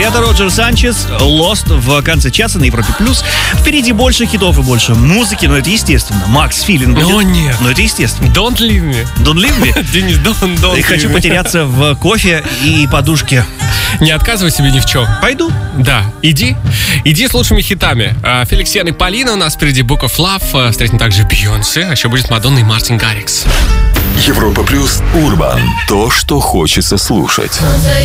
Это Роджер Санчез, Lost в конце часа на Европе+. Впереди больше хитов и больше музыки, но это естественно. Макс Филин будет. О, нет. Но это естественно. Don't leave me. Don't leave me? Денис, don't leave me. Хочу потеряться в кофе и подушке. Не отказывай себе ни в чем. Пойду. Да, иди с лучшими хитами. Феликс Ян и Полина, у нас впереди Book of Love. Встретим также Бейонсе, а еще будет Мадонна и Мартин Гаррикс. Европа плюс Урбан. То, что хочется слушать.